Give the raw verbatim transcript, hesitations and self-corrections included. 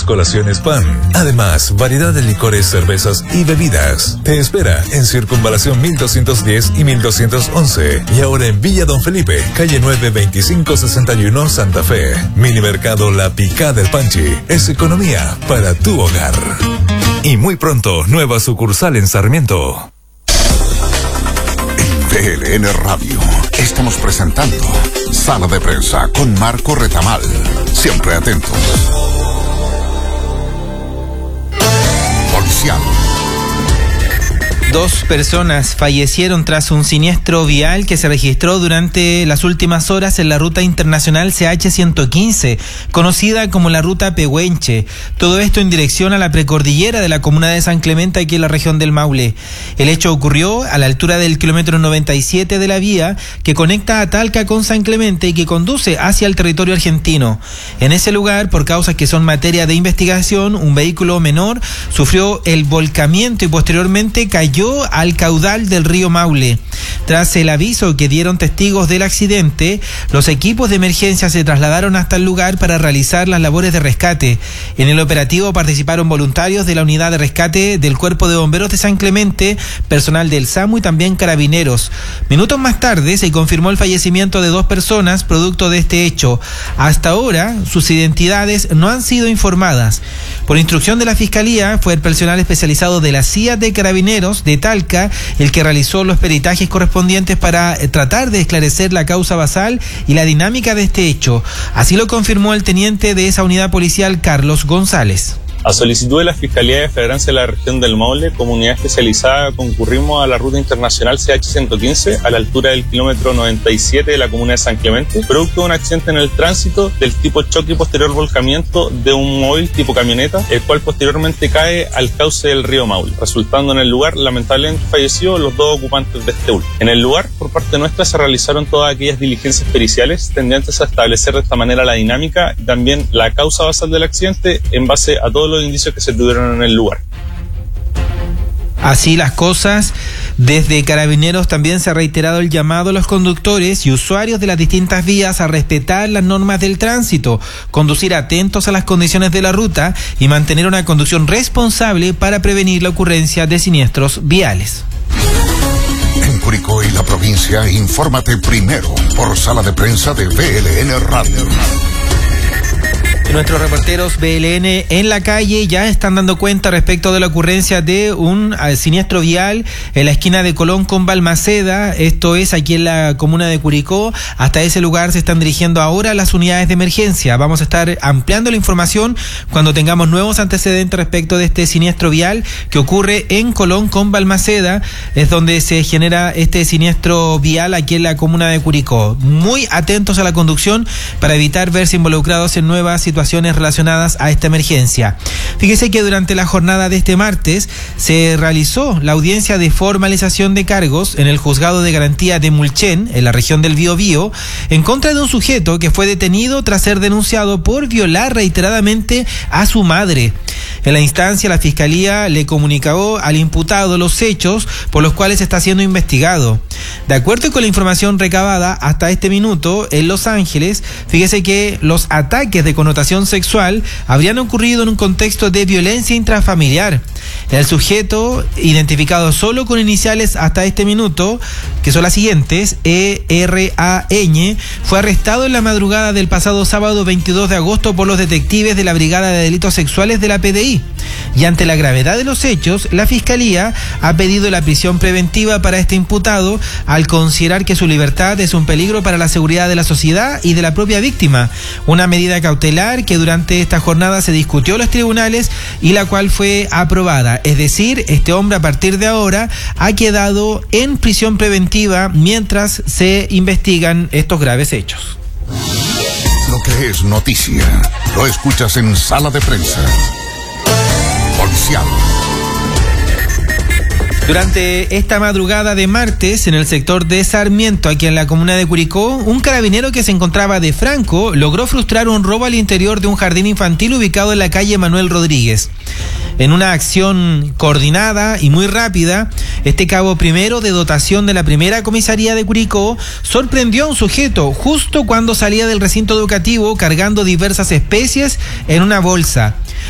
desayunos, colaciones, pan. Además, variedad de licores, cervezas y bebidas. Te espera en Circunvalación mil doscientos diez y mil doscientos once. Y ahora en Villa Don Felipe, calle nueve veinticinco sesenta y uno, Santa Fe. Mini Mercado La Picá del Panchi. Es economía para tu hogar. Y muy pronto, nueva sucursal en Sarmiento. En V L N Radio estamos presentando Sala de Prensa con Marco Retamal. Siempre atentos. Policial. Dos personas fallecieron tras un siniestro vial que se registró durante las últimas horas en la ruta internacional C H ciento quince, conocida como la ruta Pehuenche. Todo esto en dirección a la precordillera de la comuna de San Clemente, aquí en la región del Maule. El hecho ocurrió a la altura del kilómetro noventa y siete de la vía que conecta a Talca con San Clemente y que conduce hacia el territorio argentino. En ese lugar, por causas que son materia de investigación, un vehículo menor sufrió el volcamiento y posteriormente cayó al caudal del río Maule. Tras el aviso que dieron testigos del accidente, los equipos de emergencia se trasladaron hasta el lugar para realizar las labores de rescate. En el operativo participaron voluntarios de la unidad de rescate del Cuerpo de Bomberos de San Clemente, personal del SAMU y también carabineros. Minutos más tarde se confirmó el fallecimiento de dos personas producto de este hecho. Hasta ahora, sus identidades no han sido informadas. Por instrucción de la Fiscalía, fue el personal especializado de la C I A de Carabineros de Talca el que realizó los peritajes correspondientes para tratar de esclarecer la causa basal y la dinámica de este hecho. Así lo confirmó el teniente de esa unidad policial, Carlos González. A solicitud de la Fiscalía de Flagrancia de la región del Maule, como unidad especializada, concurrimos a la ruta internacional C H ciento quince a la altura del kilómetro noventa y siete de la comuna de San Clemente, producto de un accidente en el tránsito del tipo choque y posterior volcamiento de un móvil tipo camioneta, el cual posteriormente cae al cauce del río Maule, resultando en el lugar lamentablemente fallecidos los dos ocupantes de este último. En el lugar, por parte nuestra, se realizaron todas aquellas diligencias periciales tendentes a establecer de esta manera la dinámica y también la causa basal del accidente en base a todos los indicios que se tuvieron en el lugar. Así las cosas, desde Carabineros también se ha reiterado el llamado a los conductores y usuarios de las distintas vías a respetar las normas del tránsito, conducir atentos a las condiciones de la ruta y mantener una conducción responsable para prevenir la ocurrencia de siniestros viales. En Curicó y la provincia, infórmate primero por Sala de Prensa de V L N Radio. Nuestros reporteros V L N en la calle ya están dando cuenta respecto de la ocurrencia de un siniestro vial en la esquina de Colón con Balmaceda, esto es aquí en la comuna de Curicó. Hasta ese lugar se están dirigiendo ahora las unidades de emergencia. Vamos a estar ampliando la información cuando tengamos nuevos antecedentes respecto de este siniestro vial que ocurre en Colón con Balmaceda, es donde se genera este siniestro vial aquí en la comuna de Curicó. Muy atentos a la conducción para evitar verse involucrados en nuevas situaciones relacionadas a esta emergencia. Fíjese que durante la jornada de este martes se realizó la audiencia de formalización de cargos en el Juzgado de Garantía de Mulchen, en la región del Biobío, en contra de un sujeto que fue detenido tras ser denunciado por violar reiteradamente a su madre. En la instancia, la Fiscalía le comunicó al imputado los hechos por los cuales está siendo investigado. De acuerdo con la información recabada hasta este minuto, en Los Ángeles, fíjese que los ataques de connotación sexual habrían ocurrido en un contexto de violencia intrafamiliar. El sujeto, identificado solo con iniciales hasta este minuto, que son las siguientes, E R A Ñ, fue arrestado en la madrugada del pasado sábado veintidós de agosto por los detectives de la Brigada de Delitos Sexuales de la P D I. Y ante la gravedad de los hechos, la Fiscalía ha pedido la prisión preventiva para este imputado al considerar que su libertad es un peligro para la seguridad de la sociedad y de la propia víctima. Una medida cautelar que durante esta jornada se discutió en los tribunales y la cual fue aprobada. Es decir, este hombre a partir de ahora ha quedado en prisión preventiva mientras se investigan estos graves hechos. Lo que es noticia, lo escuchas en Sala de Prensa. Policial. Durante esta madrugada de martes, en el sector de Sarmiento, aquí en la comuna de Curicó, un carabinero que se encontraba de franco logró frustrar un robo al interior de un jardín infantil ubicado en la calle Manuel Rodríguez. En una acción coordinada y muy rápida, este cabo primero de dotación de la primera comisaría de Curicó sorprendió a un sujeto justo cuando salía del recinto educativo cargando diversas especies en una bolsa.